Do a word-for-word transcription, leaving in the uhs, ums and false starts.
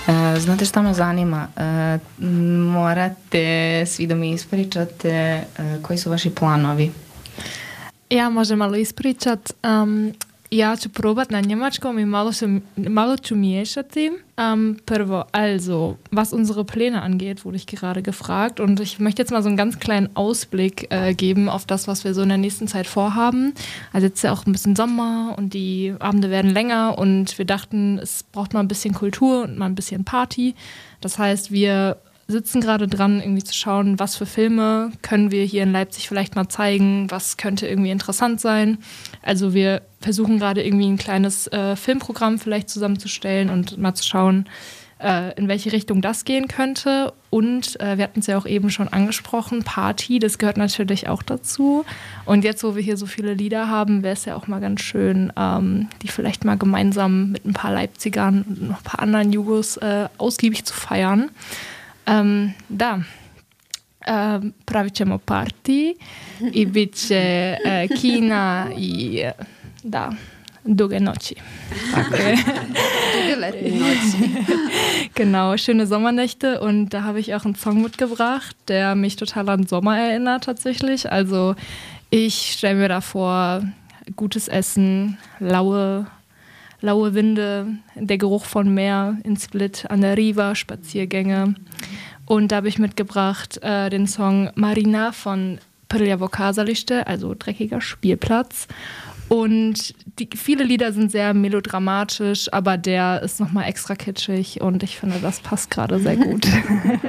E, znate šta me zanima? E, morate svi da mi ispričate e, koji su vaši planovi? Ja može malo ispričat. Um, ja ću probat na njemačkom i malo, schon, malo ću miješati. Um, prvo, also, was unsere Pläne angeht, wurde ich gerade gefragt. Und ich möchte jetzt mal so einen ganz kleinen Ausblick äh, geben auf das, was wir so in der nächsten Zeit vorhaben. Also jetzt ist ja auch ein bisschen Sommer und die Abende werden länger und wir dachten, es braucht mal ein bisschen Kultur und mal ein bisschen Party. Das heißt, wir sitzen gerade dran, irgendwie zu schauen, was für Filme können wir hier in Leipzig vielleicht mal zeigen, was könnte irgendwie interessant sein. Also wir versuchen gerade irgendwie ein kleines äh, Filmprogramm vielleicht zusammenzustellen und mal zu schauen, äh, in welche Richtung das gehen könnte. Und äh, wir hatten es ja auch eben schon angesprochen, Party, das gehört natürlich auch dazu. Und jetzt, wo wir hier so viele Lieder haben, wäre es ja auch mal ganz schön, ähm, die vielleicht mal gemeinsam mit ein paar Leipzigern und noch ein paar anderen Jugos äh, ausgiebig zu feiern. Um, da, um, pravit ćemo party i bit će uh, kina i uh, da, duge noći. Duge Noći. Genau, schöne Sommernächte und da habe ich auch einen Song mitgebracht, der mich total an Sommer erinnert tatsächlich. Also ich stelle mir da vor, gutes Essen, laue Laue Winde, der Geruch von Meer in Split an der Riva, Spaziergänge. Und da habe ich mitgebracht äh, den Song Marina von Prljavo kazalište, also dreckiger Spielplatz. Und die, viele Lieder sind sehr melodramatisch, aber der ist nochmal extra kitschig und ich finde, das passt gerade sehr gut.